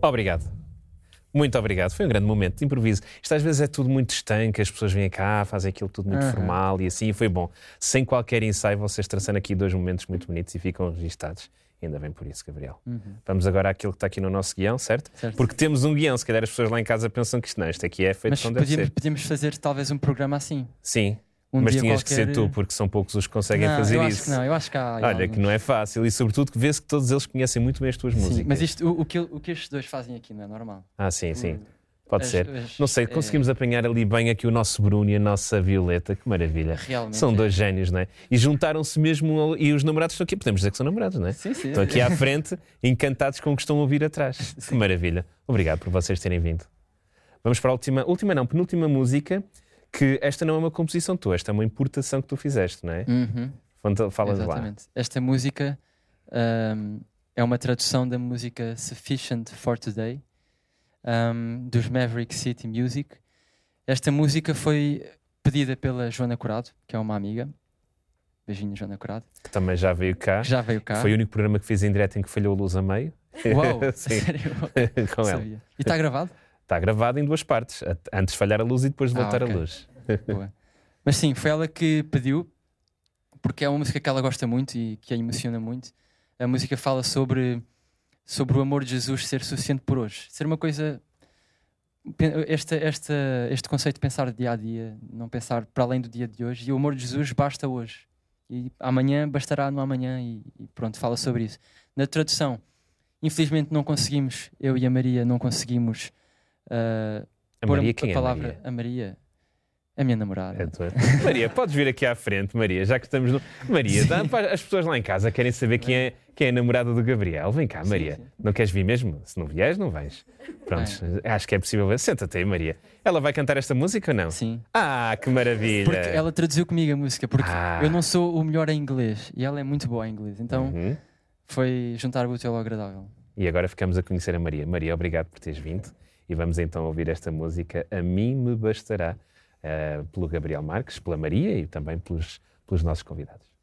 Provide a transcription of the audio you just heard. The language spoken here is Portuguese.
Obrigado. Muito obrigado. Foi um grande momento de improviso. Isto às vezes é tudo muito estanque, as pessoas vêm cá, fazem aquilo tudo muito formal e assim, e foi bom. Sem qualquer ensaio, vocês traçando aqui 2 momentos muito bonitos e ficam registados. Ainda bem por isso, Gabriel. Vamos agora àquilo que está aqui no nosso guião, certo? Porque temos um guião, se calhar as pessoas lá em casa pensam que isto aqui é feito como deve ser. Podíamos fazer talvez um programa assim. Sim, mas tinhas que ser tu, porque são poucos os que conseguem fazer isso. Eu acho que há. Olha, que não é fácil e sobretudo que vê-se que todos eles conhecem muito bem as tuas músicas. Mas o que estes dois fazem aqui não é normal. Sim. Pode ser. Não sei, conseguimos apanhar ali bem aqui o nosso Bruno e a nossa Violeta, que maravilha. Realmente são 2 génios, não é? E juntaram-se mesmo, e os namorados estão aqui, podemos dizer que são namorados, não é? Sim. Estão aqui à frente, encantados com o que estão a ouvir atrás. Sim. Que maravilha. Obrigado por vocês terem vindo. Vamos para a penúltima música, que esta não é uma composição tua, esta é uma importação que tu fizeste, não é? Fala de lá. Exatamente. Esta música é uma tradução da música Sufficient for Today, dos Maverick City Music. Esta música foi pedida pela Joana Corado, que é uma amiga. Beijinho, Joana Corado. Que também já veio cá. Foi o único programa que fiz em direto em que falhou a luz a meio. Uau, sério? Com ela. E está gravado? Está gravado em 2 partes. Antes de falhar a luz e depois de voltar a luz. Boa. Mas sim, foi ela que pediu, porque é uma música que ela gosta muito e que a emociona muito. A música fala sobre o amor de Jesus ser suficiente por hoje. Ser uma coisa... Este conceito de pensar dia a dia, não pensar para além do dia de hoje. E o amor de Jesus basta hoje. E amanhã bastará no amanhã e pronto, fala sobre isso. Na tradução, infelizmente não conseguimos, eu e a Maria não conseguimos pôr a palavra... A Maria... A minha namorada. Maria, podes vir aqui à frente, Maria, já que estamos no... Maria, as pessoas lá em casa querem saber quem é a namorada do Gabriel. Vem cá, Maria. Sim. Não queres vir mesmo? Se não vieres, não vens. Pronto, acho que é possível ver. Senta-te aí, Maria. Ela vai cantar esta música ou não? Sim. Que maravilha. Porque ela traduziu comigo a música, porque eu não sou o melhor em inglês e ela é muito boa em inglês. Então foi juntar o útil ao agradável. E agora ficamos a conhecer a Maria. Maria, obrigado por teres vindo. E vamos então ouvir esta música A Mim Me Bastará, pelo Gabriel Marques, pela Maria e também pelos nossos convidados.